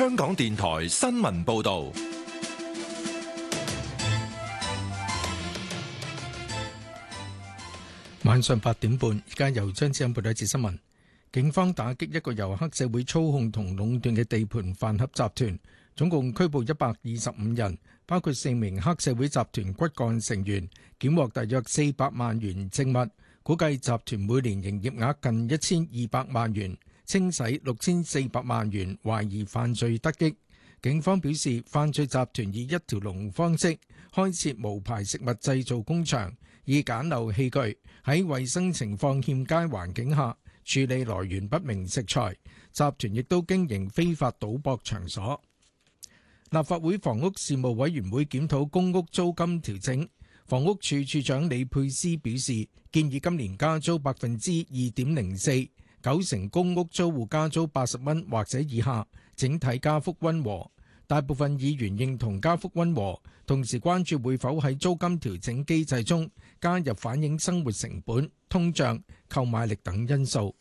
香港電台新聞報道。 晚上8點半，而家由張志恩報道一節新聞。警方打擊一個由黑社會操控同壟斷嘅地盤飯盒集團，總共拘捕125人，包括4名黑社會集團骨幹成員，檢獲大約400萬元證物，估計集團每年營業額近1200萬元，清洗6400萬元懷疑犯罪得益。警方表示，犯罪集團以一條龍方式開設無牌食物製造工場，以簡陋器具喺衛生情況欠佳環境下處理來源不明食材。集團亦都經營非法賭博場所。立法會房屋事務委員會檢討公屋租金調整，房屋處處長李佩斯表示，建議今年加租2.04%， 90%公屋租戶加租80蚊或者以下，整體加幅溫和。大部分議員認同加幅溫和，同時關注會否喺租金調整機制中加入反映生活成本、通脹、購買力等因素。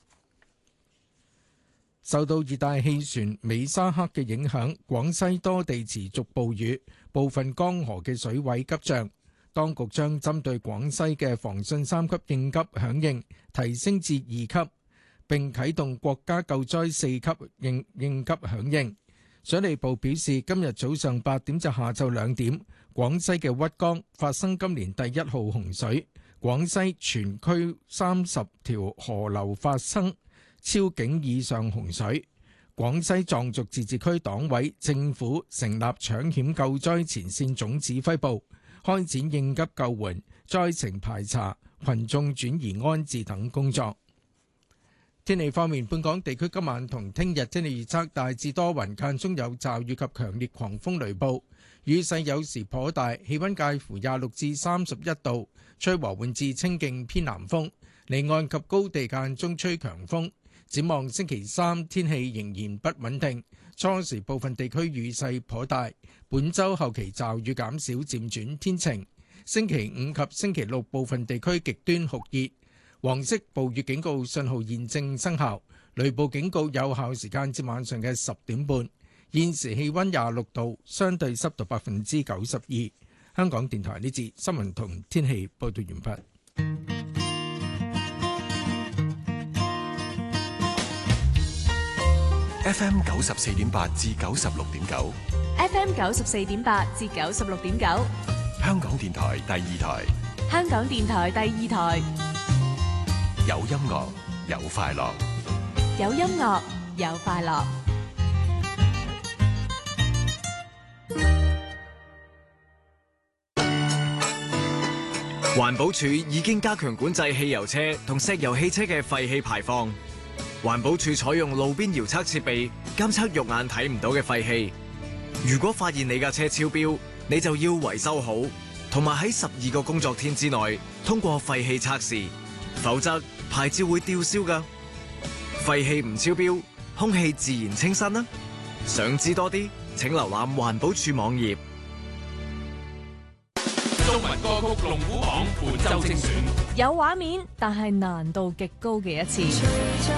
受到熱帶氣旋美沙克嘅影響，廣西多地持續暴雨，部分江河嘅水位急漲。當局將針對廣西嘅防汛3級應急響應提升至2級，並啟動國家救災4級應急響應。水利部表示，今日早上8點至下晝2點，廣西嘅鬱江發生今年第1號洪水，廣西全區30條河流發生超警以上洪水。廣西壯族自治區黨委政府成立搶險救災前線總指揮部，開展應急救援、災情排查、群眾轉移安置等工作。天氣方面，本港地區今晚同聽日天氣預測大致多雲，間中有驟雨及強烈狂風雷暴，雨勢有時頗大，氣溫介乎26至31度，吹和緩至清勁偏南風，離岸及高地間中吹強風。展望星期三天氣仍然不穩定，初時部分地區雨勢頗大，本週後期驟雨減少，漸轉天晴。星期五及星期六部分地區極端酷熱。黃色暴雨警告信號現正生效，雷暴警告有效時間至晚上嘅10點半。現時氣溫26度，相對濕度92%。香港電台呢節新聞同天氣報道完畢。 FM 94.8至96.9 ，FM 94.8至96.9， 香港電台第2台， 香港電台第2台。 有音樂，有快樂， 有音樂，有快樂。 環保署已經加強管制汽油車同石油汽車嘅廢氣排放。環保署採用路邊遙測設備監測肉眼睇唔到嘅廢氣。如果發現你架車超標，你就要維修好，同埋喺12個工作天之內通過廢氣測試，否則牌照會吊銷㗎。廢氣唔超標，空氣自然清新啦。想知多啲，請瀏覽環保署網頁。 中文歌曲龍虎榜本周精選， 有畫面，但係難度極高嘅一次。